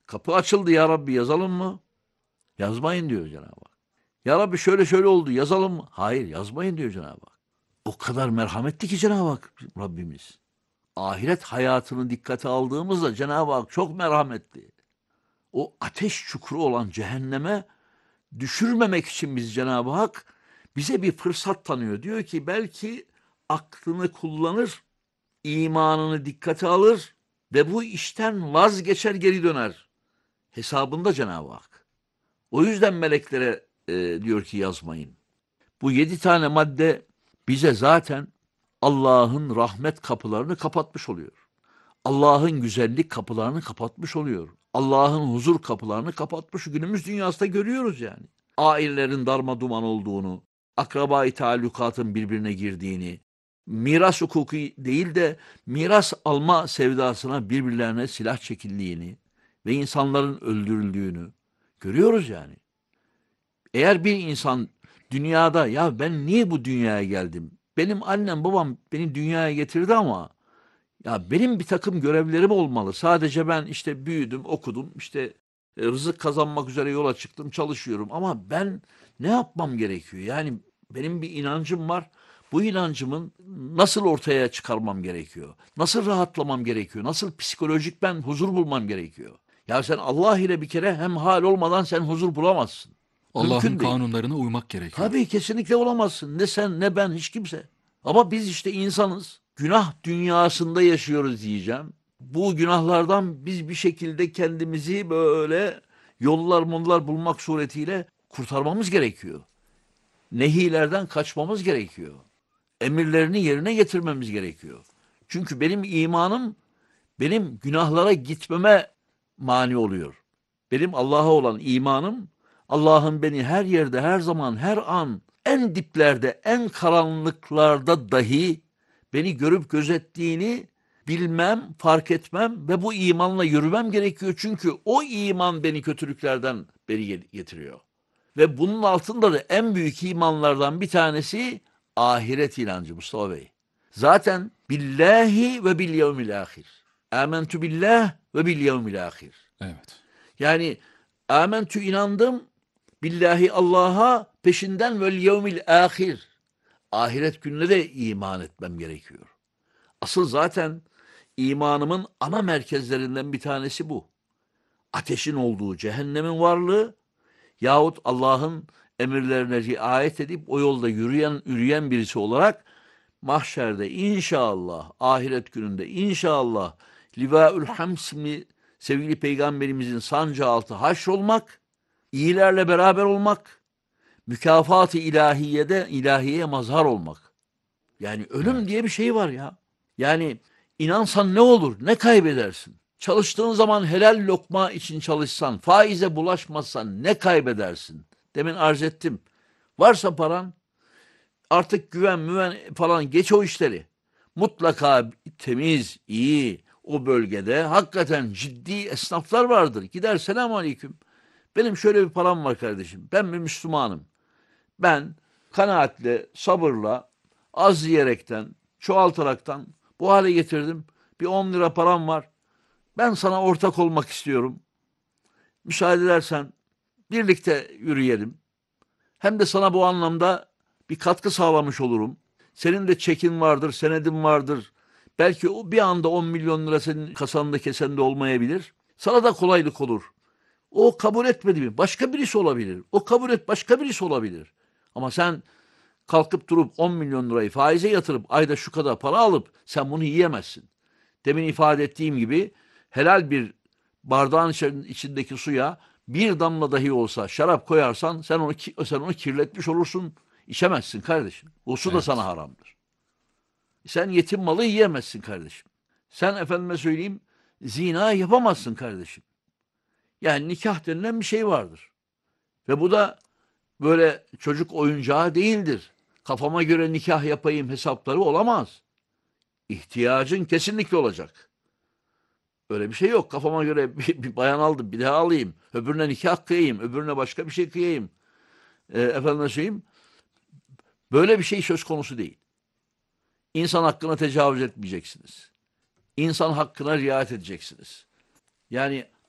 Kapı açıldı ya Rabbi yazalım mı? Yazmayın diyor Cenab-ı Hak. Ya Rabbi şöyle şöyle oldu yazalım mı? Hayır yazmayın diyor Cenab-ı Hak. O kadar merhametli ki Cenab-ı Hak Rabbimiz. Ahiret hayatını dikkate aldığımızda Cenab-ı Hak çok merhametli. O ateş çukuru olan cehenneme düşürmemek için biz Cenab-ı Hak bize bir fırsat tanıyor. Diyor ki belki aklını kullanır, imanını dikkate alır ve bu işten vazgeçer geri döner. Hesabında Cenab-ı Hak. O yüzden meleklere diyor ki yazmayın. Bu 7 tane madde bize zaten Allah'ın rahmet kapılarını kapatmış oluyor. Allah'ın güzellik kapılarını kapatmış oluyor. Allah'ın huzur kapılarını kapatmış. Günümüz dünyasında görüyoruz yani. Ailelerin darma duman olduğunu, akraba-i taallukatın birbirine girdiğini, miras hukuku değil de miras alma sevdasına birbirlerine silah çekildiğini ve insanların öldürüldüğünü görüyoruz yani. Eğer bir insan dünyada ya ben niye bu dünyaya geldim? Benim annem babam beni dünyaya getirdi ama ya benim bir takım görevlerim olmalı. Sadece ben işte büyüdüm, okudum, işte rızık kazanmak üzere yola çıktım, çalışıyorum. Ama ben ne yapmam gerekiyor? Yani benim bir inancım var. Bu inancımın nasıl ortaya çıkarmam gerekiyor? Nasıl rahatlamam gerekiyor? Nasıl psikolojik ben huzur bulmam gerekiyor? Ya sen Allah ile bir kere hemhal olmadan sen huzur bulamazsın. Allah'ın Mümkün değil. kanunlarına uymak gerekiyor. Tabii kesinlikle olamazsın. Ne sen ne ben hiç kimse. Ama biz işte insanız. Günah dünyasında yaşıyoruz diyeceğim. Bu günahlardan biz bir şekilde kendimizi böyle yollar bulmak suretiyle kurtarmamız gerekiyor. Nehilerden kaçmamız gerekiyor. Emirlerini yerine getirmemiz gerekiyor. Çünkü benim imanım benim günahlara gitmeme mani oluyor. Benim Allah'a olan imanım, Allah'ın beni her yerde, her zaman, her an, en diplerde, en karanlıklarda dahi beni görüp gözettiğini bilmem, fark etmem ve bu imanla yürümem gerekiyor. Çünkü o iman beni kötülüklerden beri getiriyor. Ve bunun altında da en büyük imanlardan bir tanesi ahiret inancı Mustafa Bey. Zaten billahi ve bil yevmil ahir. Âmentü billah ve bil yevmil ahir. Evet. Yani âmentü inandım billahi Allah'a peşinden vel yevmil ahir. Ahiret gününe de iman etmem gerekiyor. Asıl zaten imanımın ana merkezlerinden bir tanesi bu. Ateşin olduğu, cehennemin varlığı yahut Allah'ın emirlerine riayet edip o yolda yürüyen birisi olarak mahşerde inşallah, ahiret gününde inşallah Livaül Hamd isimli sevgili peygamberimizin sancağı altı haşrolmak, iyilerle beraber olmak, mükafat-ı ilahiyeye mazhar olmak. Yani ölüm Evet. diye bir şey var ya. Yani inansan ne olur, ne kaybedersin? Çalıştığın zaman helal lokma için çalışsan, faize bulaşmazsan ne kaybedersin? Demin arz ettim. Varsa paran, artık güven falan geç o işleri. Mutlaka temiz, iyi o bölgede hakikaten ciddi esnaflar vardır. Gider selamun aleyküm. Benim şöyle bir param var kardeşim. Ben bir Müslümanım. Ben kanaatle, sabırla, az yiyerekten, çoğaltaraktan bu hale getirdim. Bir 10 lira param var. Ben sana ortak olmak istiyorum. Müsaade edersen birlikte yürüyelim. Hem de sana bu anlamda bir katkı sağlamış olurum. Senin de çekin vardır, senedin vardır. Belki o bir anda 10 milyon lira senin kasanda kesende olmayabilir. Sana da kolaylık olur. O kabul etmedi mi? Başka birisi olabilir. O kabul et başka birisi olabilir. Ama sen kalkıp durup 10 milyon lirayı faize yatırıp ayda şu kadar para alıp sen bunu yiyemezsin. Demin ifade ettiğim gibi helal bir bardağın içindeki suya bir damla dahi olsa şarap koyarsan sen onu kirletmiş olursun. İçemezsin kardeşim. O su da sana Evet. haramdır. Sen yetim malı yiyemezsin kardeşim. Sen efendime söyleyeyim zina yapamazsın kardeşim. Yani nikah denilen bir şey vardır. Ve bu da böyle çocuk oyuncağı değildir. Kafama göre nikah yapayım hesapları olamaz. İhtiyacın kesinlikle olacak. Öyle bir şey yok. Kafama göre bir bayan aldım, bir daha alayım. Öbürüne nikah kıyayım, öbürüne başka bir şey kıyayım. Efendim söyleyeyim. Böyle bir şey söz konusu değil. İnsan hakkına tecavüz etmeyeceksiniz. İnsan hakkına riayet edeceksiniz. Yani